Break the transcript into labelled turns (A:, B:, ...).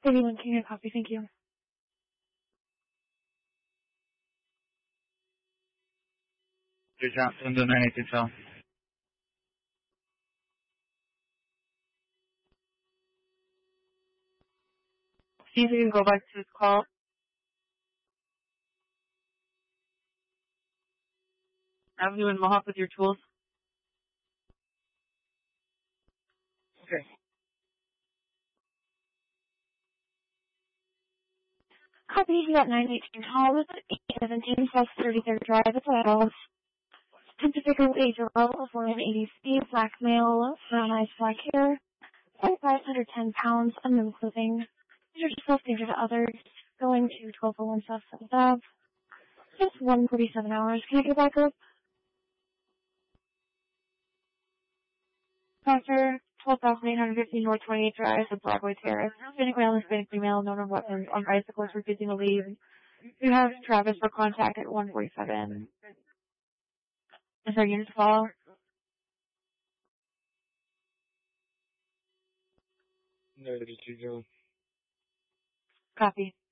A: Anyone can get a copy, thank you.
B: Johnson, the 92 cell.
A: See if we can go back to this call. Avenue and Mohawk with your tools. Okay. Copy, you got 918 Hall with 817 plus 33rd Drive at Seattle. Tentative age of 480 speed, black male, brown eyes, black hair, 510 pounds, unknown clothing. Danger to self, danger to others. Going to 1201 South 7th Ave. Just 147 hours. Can I get back up? Doctor, 12,850 North 28th Drive at Broadway Terrace. Hispanic male and Hispanic female, known on weapons, on bicycles, refusing to leave. You have Travis for contact at 147. Is there units to follow?
B: No, did you go?
A: Copy.